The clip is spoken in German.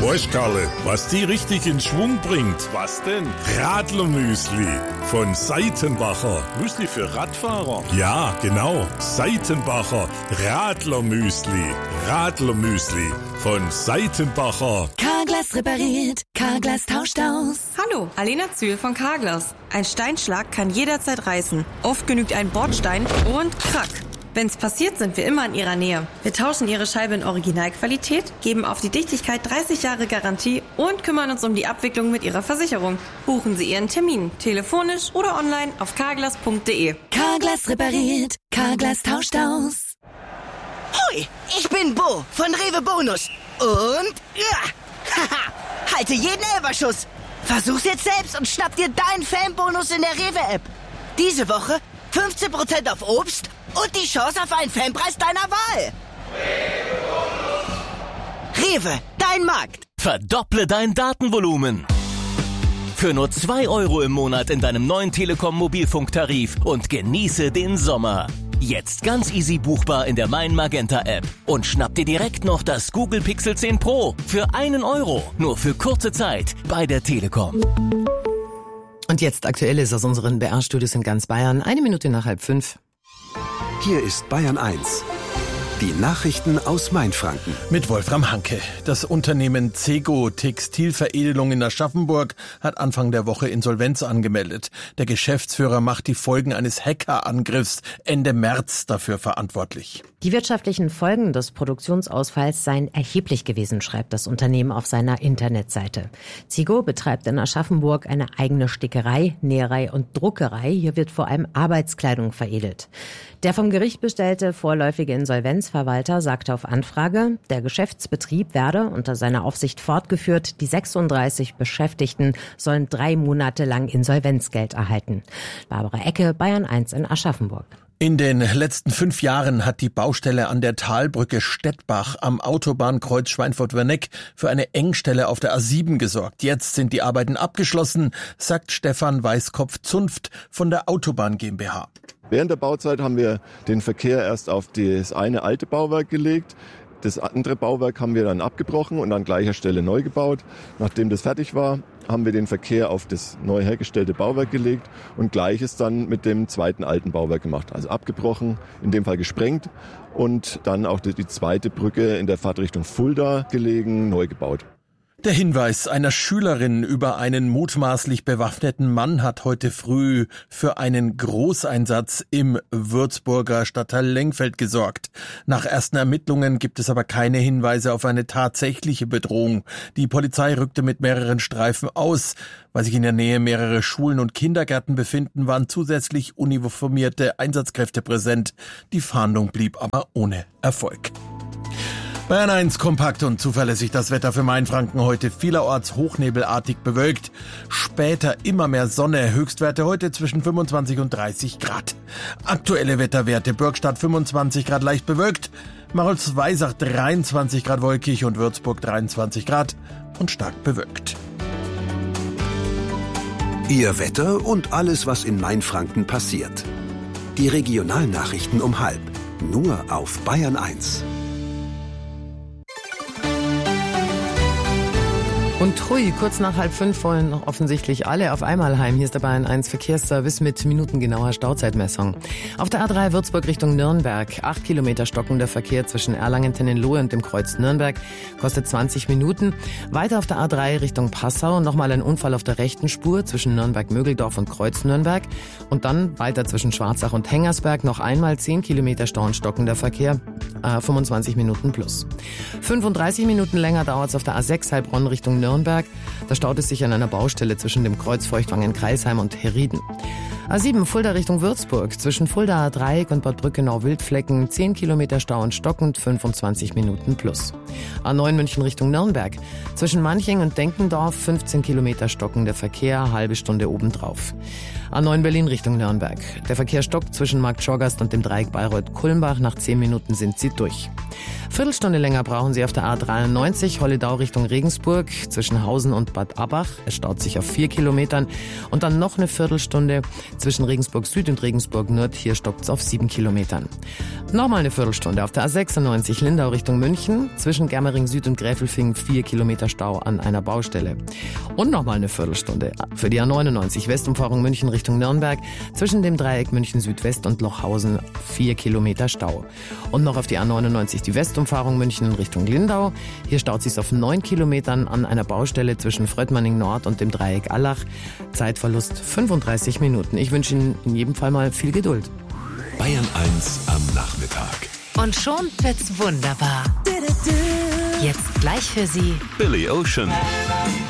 Weißt, Karle, was die richtig in Schwung bringt? Was denn? Radlermüsli von Seitenbacher. Müsli für Radfahrer? Ja, genau. Seitenbacher Radlermüsli. Radlermüsli von Seitenbacher. Carglass repariert, Carglass tauscht aus. Hallo, Alena Zühl von Carglass. Ein Steinschlag kann jederzeit reißen. Oft genügt ein Bordstein und krack. Wenn's passiert, sind wir immer in Ihrer Nähe. Wir tauschen Ihre Scheibe in Originalqualität, geben auf die Dichtigkeit 30 Jahre Garantie und kümmern uns um die Abwicklung mit Ihrer Versicherung. Buchen Sie Ihren Termin, telefonisch oder online auf carglass.de. Carglass repariert, Carglass tauscht aus. Hoi, ich bin Bo von Rewe Bonus. Und haha, halte jeden Elferschuss. Versuch's jetzt selbst und schnapp dir deinen Fanbonus in der Rewe-App. Diese Woche 15% auf Obst und die Chance auf einen Fanpreis deiner Wahl. Rewe, dein Markt. Verdopple dein Datenvolumen. Für nur 2 € im Monat in deinem neuen Telekom-Mobilfunktarif und genieße den Sommer. Jetzt ganz easy buchbar in der Mein Magenta App. Und schnapp dir direkt noch das Google Pixel 10 Pro für 1 €. Nur für kurze Zeit bei der Telekom. Und jetzt Aktuelles aus unseren BR-Studios in ganz Bayern. 1 Minute nach 4:30. Hier ist Bayern 1. Die Nachrichten aus Mainfranken. Mit Wolfram Hanke. Das Unternehmen Zego Textilveredelung in Aschaffenburg hat Anfang der Woche Insolvenz angemeldet. Der Geschäftsführer macht die Folgen eines Hackerangriffs Ende März dafür verantwortlich. Die wirtschaftlichen Folgen des Produktionsausfalls seien erheblich gewesen, schreibt das Unternehmen auf seiner Internetseite. Zego betreibt in Aschaffenburg eine eigene Stickerei, Näherei und Druckerei. Hier wird vor allem Arbeitskleidung veredelt. Der vom Gericht bestellte vorläufige Insolvenzverwalter sagte auf Anfrage, der Geschäftsbetrieb werde unter seiner Aufsicht fortgeführt. Die 36 Beschäftigten sollen 3 Monate lang Insolvenzgeld erhalten. Barbara Ecke, Bayern 1 in Aschaffenburg. In den letzten 5 Jahren hat die Baustelle an der Talbrücke Stettbach am Autobahnkreuz Schweinfurt-Werneck für eine Engstelle auf der A7 gesorgt. Jetzt sind die Arbeiten abgeschlossen, sagt Stefan Weißkopf-Zunft von der Autobahn GmbH. Während der Bauzeit haben wir den Verkehr erst auf das eine alte Bauwerk gelegt. Das andere Bauwerk haben wir dann abgebrochen und an gleicher Stelle neu gebaut. Nachdem das fertig war, haben wir den Verkehr auf das neu hergestellte Bauwerk gelegt und Gleiches dann mit dem zweiten alten Bauwerk gemacht. Also abgebrochen, in dem Fall gesprengt und dann auch die zweite Brücke in der Fahrtrichtung Fulda gelegen, neu gebaut. Der Hinweis einer Schülerin über einen mutmaßlich bewaffneten Mann hat heute früh für einen Großeinsatz im Würzburger Stadtteil Lengfeld gesorgt. Nach ersten Ermittlungen gibt es aber keine Hinweise auf eine tatsächliche Bedrohung. Die Polizei rückte mit mehreren Streifen aus. Weil sich in der Nähe mehrere Schulen und Kindergärten befinden, waren zusätzlich uniformierte Einsatzkräfte präsent. Die Fahndung blieb aber ohne Erfolg. Bayern 1 kompakt und zuverlässig das Wetter für Mainfranken heute. Vielerorts hochnebelartig bewölkt. Später immer mehr Sonne. Höchstwerte heute zwischen 25 und 30 Grad. Aktuelle Wetterwerte. Bürgstadt 25 Grad leicht bewölkt. Marolz-Weisach 23 Grad wolkig und Würzburg 23 Grad und stark bewölkt. Ihr Wetter und alles, was in Mainfranken passiert. Die Regionalnachrichten um 12:30. Nur auf Bayern 1. Und hui, kurz nach 4:30 wollen offensichtlich alle auf einmal heim. Hier ist der Bayern 1 Verkehrsservice mit minutengenauer Stauzeitmessung. Auf der A3 Würzburg Richtung Nürnberg. 8 Kilometer stockender Verkehr zwischen Erlangen-Tennenlohe und dem Kreuz Nürnberg. Kostet 20 Minuten. Weiter auf der A3 Richtung Passau. Nochmal ein Unfall auf der rechten Spur zwischen Nürnberg-Mögeldorf und Kreuz Nürnberg. Und dann weiter zwischen Schwarzach und Hengersberg. Noch einmal 10 Kilometer Stau und stockender Verkehr. 25 Minuten plus. 35 Minuten länger dauert es auf der A6 Heilbronn Richtung Nürnberg. Da staut es sich an einer Baustelle zwischen dem Kreuz Feuchtwangen-Kreisheim und Herrieden. A7 Fulda Richtung Würzburg. Zwischen Fuldaer Dreieck und Bad Brückenau-Wildflecken 10 Kilometer Stau und stockend 25 Minuten plus. A9 München Richtung Nürnberg. Zwischen Manching und Denkendorf 15 Kilometer stockender Verkehr, halbe Stunde obendrauf. A9 Berlin Richtung Nürnberg. Der Verkehr stockt zwischen Markt Schorgast und dem Dreieck Bayreuth-Kulmbach. Nach 10 Minuten sind sie durch. Viertelstunde länger brauchen Sie auf der A93 Holledau Richtung Regensburg zwischen Hausen und Bad Abbach. Es staut sich auf 4 Kilometern. Und dann noch eine Viertelstunde zwischen Regensburg Süd und Regensburg Nord. Hier stockt es auf 7 Kilometern. Nochmal eine Viertelstunde auf der A96 Lindau Richtung München zwischen Germersheim Kammering Süd und Gräfelfing 4 Kilometer Stau an einer Baustelle. Und nochmal eine Viertelstunde für die A99 Westumfahrung München Richtung Nürnberg zwischen dem Dreieck München Südwest und Lochhausen 4 Kilometer Stau. Und noch auf die A99 die Westumfahrung München Richtung Lindau. Hier staut sich's auf 9 Kilometern an einer Baustelle zwischen Fröttmanning Nord und dem Dreieck Allach. Zeitverlust 35 Minuten. Ich wünsche Ihnen in jedem Fall mal viel Geduld. Bayern 1 am Nachmittag. Und schon wird's wunderbar. Jetzt gleich für Sie Billy Ocean.